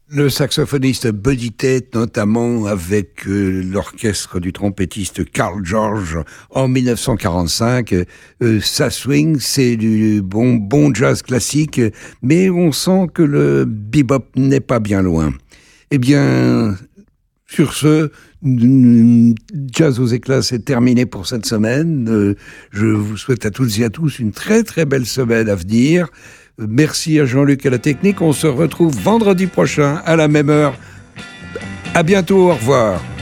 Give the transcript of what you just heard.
Le saxophoniste Buddy Tate, notamment avec l'orchestre du trompettiste Carl George en 1945. Ça swing, c'est du bon jazz classique, mais on sent que le bebop n'est pas bien loin. Eh bien, sur ce, Jazz aux éclats, c'est terminé pour cette semaine. Je vous souhaite à toutes et à tous une très très belle semaine à venir. Merci à Jean-Luc à la technique. On se retrouve vendredi prochain à la même heure. À bientôt, au revoir.